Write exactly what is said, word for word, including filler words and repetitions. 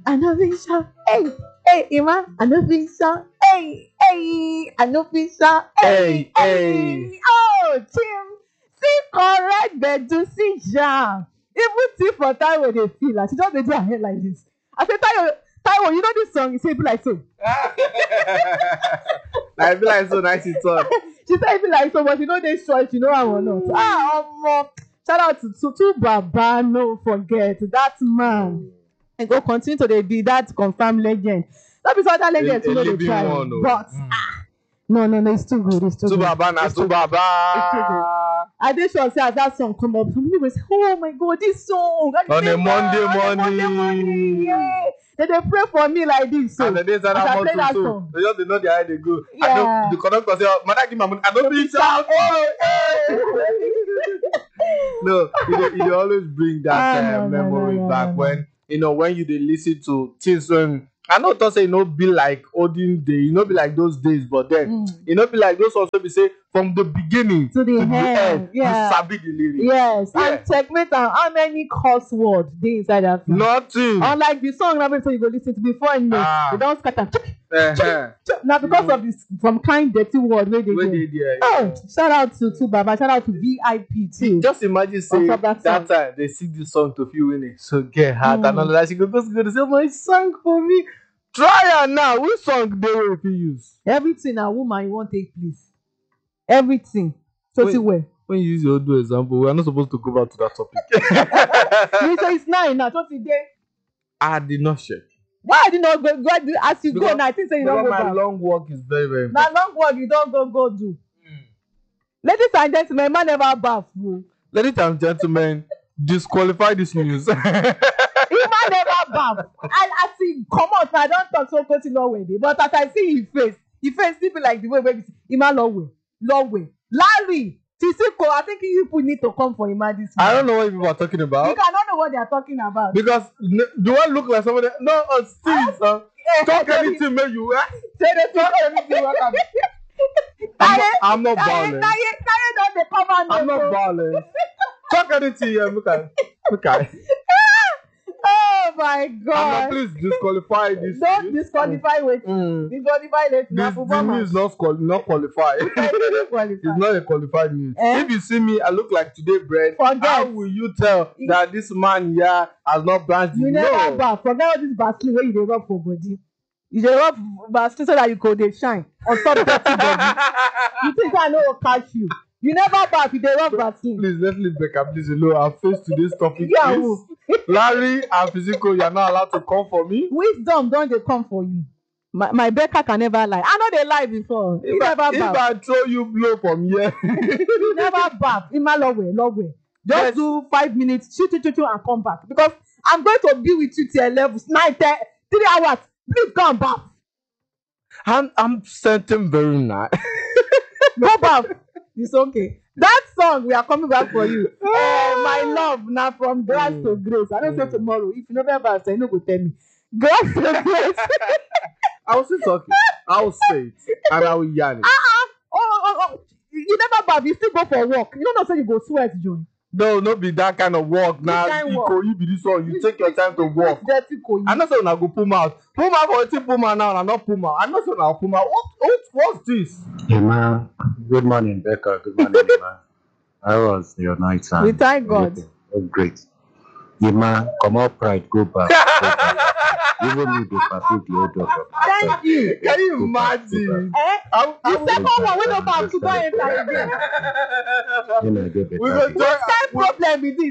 I know be sure. Hey, hey, Ima, I know be sure. Hey, hey, I know be sure. Hey, Hey, hey. hey. Oh, Tim, see correct bedu, see jam. Even see for time when they feel like she just dey do her head like this. I say, Tayo, Tayo, you know this song? You say it be like so. I feel like so nice to talk. She said it be like so, but you know they sure if you know how or not. Ah, um, shout out to to, to Baba, no forget that man. And go continue to dey be that confirmed legend. That be other legend A- to a know they living try, one, oh. but Mm. ah, no, no, no, it's too good. It's too To good. Baba na It's to too good. It's too Baba. I did sure say as that song come up, some people say, "Oh my God, this song!" And On they a say, Monday "Wow, on a Monday morning. morning, yeah." Then they pray for me like this. So And the days that as I I'm play that too. song, They just they know the how they go. I Yeah. know the conductor say, "Mother, give my money." I don't be shout. Oh, no, you dey, you dey always bring that Ah, uh, no, no, memory no, no, back no, no. when you know when you dey listen to things when I know to say e no be like olden day, e no be like those days, but then Mm. e no be like those ones wey be say from the beginning To the end, yeah. you sabi the lyrics. Yes, Yeah. and checkmate am how many curse words dey inside that song. Nothing. Unlike the song na so you go lis ten to before you know, Ah. they don scatter. Uh-huh. Na because of this some kind dirty word wey dey Wey there. dey there. Oh, shout out to to Baba, shout out to V I P too. Just imagine say On top that that, song. time they sing this song to feel winning. So get heart Mm. and all that. She go go go say, "Oh my song for me." Try am now. Which song they will you use? Everything na woman you wan take place. Everything. So Wait. see well. When you use your own example, we are not supposed to go back to that topic. You say it's nine now, so today. I did not check. Why you no go go as you go Because- now? I think say you don Because go my back. long walk is very very Na important. long walk you don go go do. Mm. Ladies and gentlemen, man never baff o. Ladies and gentlemen, disqualify this news. Ima never baff. And as he comot, I don talk so close to Norway dey. But as I see him face, him face still be like the way wey be say Ima Norway, Norway. Larry, Tisiko, I think you people need to come for Ima this I morning. don't know what people are talking You about. cannot know what they are talking about. Because n- do I look like somebody? No, uh, Steve, uh, talk anything, may you. Eh? Say the Talk talk. anything. what I'm, I'm not, I'm not Taye, violent. Taye, Taye don dey cover I'm name not o. violent. Talk anything, yeah, look at, look at. Oh my I'm not, God. please disqualify this. Don't disqualify wetin. Mm. Disqualify wetin na This, football this match. news not quali- not qualified. Disqualify. It's not a qualified news. Eh? If you see me, I look like today bread. Forget. How will you tell that this man here has not branched? You no. never baff. Forget all this Vaseline wey you dey rub for body. You dey rub Vaseline so that you go dey shine on top dirty body. You think I no go catch you? You never baff. You dey rub Vaseline. Please let's leave Becca please alone. I'll face today's topic. Yeah, please. who? Larry and Physical, you are not allowed to come for me. Wisdom don dey come for you. My my Becca can never lie. I no dey lie before. You If, I, never if baff. I throw you blow from here, You never baff. Ima logwe logwe. Just Yes. do five minutes, choo choo choo choo, and come back because I'm going to be with you till eleven, nine, ten, three hours. Please go and baff. I'm I'm scenting very nice. Go back. It's okay. That song we are coming back for you. Uh, my love, now from grass to grace. I don't say Mm. tomorrow. If you never baff, you no go tell me. Grass to grace. I will still talking. I will say it and I will yarn it. Oh, oh, oh. You never baff. You still go for a walk. You don't know say you go sweat, John. No, not be that kind of walk. Now, kind walk? you be this one. You take your time to walk. Dirty Koyi. I know say una go pull mouth. Pull mouth for wetin pull mouth now, na not pull mouth. I know say una pull mouth. What, what, what's this? Emma, good morning, Becca. Good morning, Emma. How was your night time? We thank God. Oh, great. Emma, come out pride, go back. Go back. Even me, they forbid the odor from Thank outside. you. Can you Go back, go imagine? Eh? I, I, The second one wey no baff to go enter again. Then I get better. we go day. join. What kind problem be this?